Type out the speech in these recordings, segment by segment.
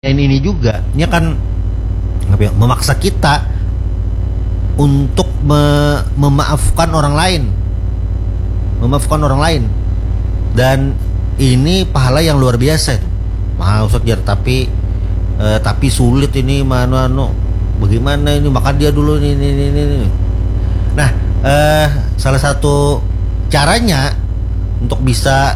ini juga ini akan apa ya, memaksa kita untuk memaafkan orang lain, dan ini pahala yang luar biasa itu. Ustaz Jar, tapi sulit ini bagaimana ini, makan dia dulu ini. Nah, salah satu caranya untuk bisa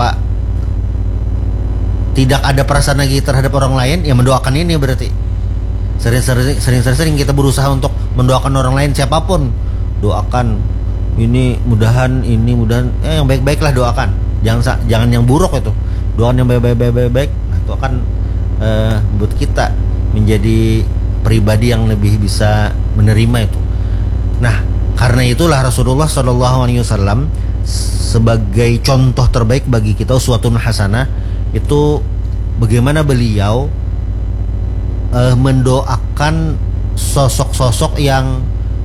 tidak ada perasaan lagi terhadap orang lain, ya mendoakan ini. Berarti sering kita berusaha untuk mendoakan orang lain, siapapun doakan ini mudahan yang baik-baiklah doakan, jangan yang buruk itu, doakan yang baik. Nah, itu akan buat kita menjadi pribadi yang lebih bisa menerima itu. Nah, karena itulah Rasulullah SAW sebagai contoh terbaik bagi kita, uswatun hasanah, itu bagaimana beliau mendoakan sosok-sosok yang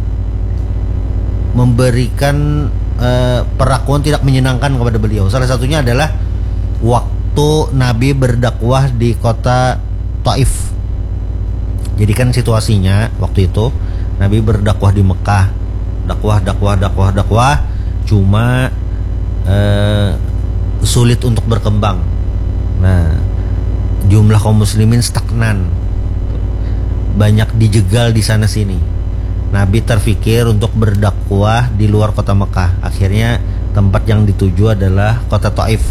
memberikan perlakuan tidak menyenangkan kepada beliau. Salah satunya adalah waktu Nabi berdakwah di kota Taif. Jadi kan situasinya waktu itu Nabi berdakwah di Mekah, dakwah, cuma sulit untuk berkembang. Nah, jumlah kaum muslimin stagnan, banyak dijegal di sana sini. Nabi terfikir untuk berdakwah di luar kota Mekah. Akhirnya tempat yang dituju adalah kota Taif.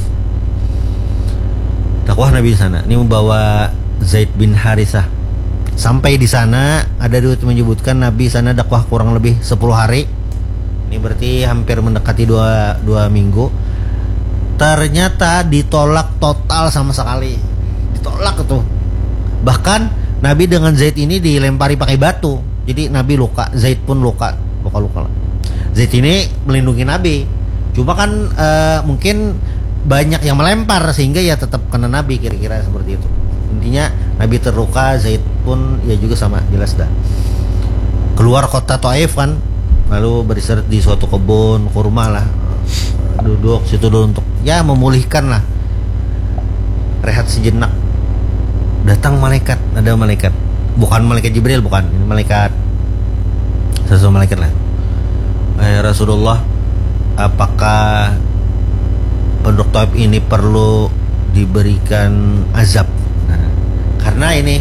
Dakwah Nabi di sana. Ini membawa Zaid bin Harithah. Sampai di sana ada riwayat menyebutkan Nabi sana dakwah kurang lebih 10 hari. Ini berarti hampir mendekati 2 minggu. Ternyata ditolak total sama sekali. Ditolak itu. Bahkan Nabi dengan Zaid ini dilempari pakai batu. Jadi Nabi luka, Zaid pun luka. Zaid ini melindungi Nabi. Cuma kan mungkin banyak yang melempar sehingga ya tetap kena Nabi, kira-kira seperti itu. Intinya Nabi terluka, Zaid pun ya juga sama, jelas dah. Keluar kota Taif kan, lalu beristirahat di suatu kebun kurma lah. Duduk situ dulu untuk ya memulihkan lah, rehat sejenak. Datang ada malaikat, bukan malaikat Jibril, bukan, ini malaikat, sesuatu malaikat lah. Rasulullah, apakah penduduk Taif ini perlu diberikan azab? Nah, karena ini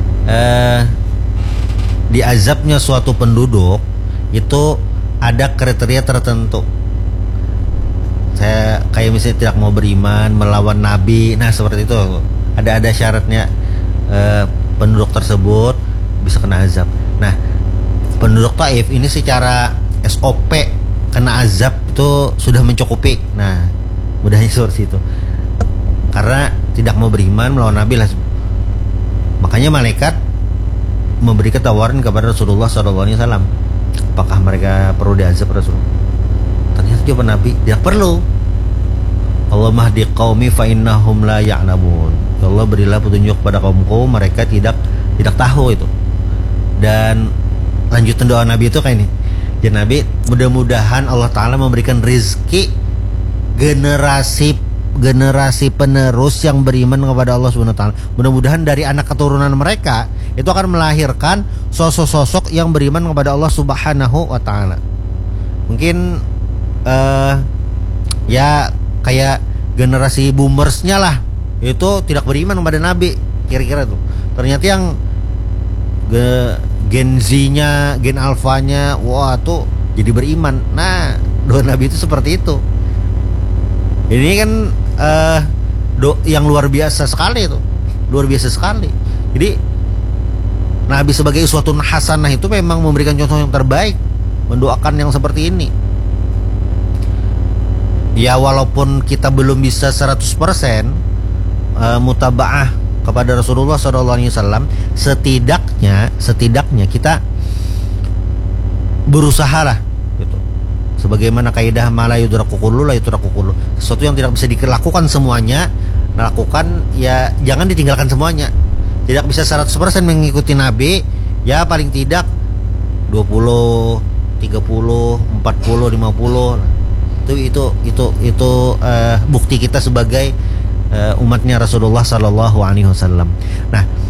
di azabnya suatu penduduk itu ada kriteria tertentu. Saya kayak misalnya tidak mau beriman, melawan Nabi, nah seperti itu. Ada syaratnya, penduduk tersebut bisa kena azab. Nah, penduduk Taif ini secara SOP kena azab itu sudah mencukupi. Nah, mudahnya seperti itu. Karena tidak mau beriman, melawan Nabi lah. Makanya malaikat memberi tawaran kepada Rasulullah SAW. Apakah mereka perlu diazab Rasulullah? Ternyata jawaban Nabi, tidak perlu. Allah mahdi qaumi fa innahum la ya'lamun. Ya Allah, berilah petunjuk pada kaumku, mereka tidak tahu itu. Dan lanjutan doa Nabi itu kayak ini. Ya Nabi, mudah-mudahan Allah Ta'ala memberikan rizki generasi penerus yang beriman kepada Allah Subhanahu wa taala. Mudah-mudahan dari anak keturunan mereka itu akan melahirkan sosok-sosok yang beriman kepada Allah Subhanahu wa taala. Mungkin ya kayak generasi boomersnya lah, itu tidak beriman kepada Nabi, kira-kira tuh. Ternyata yang Gen Z-nya, Gen Alpha-nya, wah tuh jadi beriman. Nah, doa Nabi itu seperti itu. Ini kan yang luar biasa sekali itu, luar biasa sekali. Jadi Nabi sebagai uswatun hasanah itu memang memberikan contoh yang terbaik, mendoakan yang seperti ini. Ya walaupun kita belum bisa 100% mutabaah kepada Rasulullah SAW, setidaknya kita berusaha lah gitu. Sebagaimana kaidah ma la yudraku kullu la yutraku kullu. Sesuatu yang tidak bisa dilakukan semuanya, lakukan, ya jangan ditinggalkan semuanya. Tidak bisa 100% mengikuti Nabi, ya paling tidak 20, 30, 40, 50. Itu bukti kita sebagai umatnya Rasulullah SAW. Nah,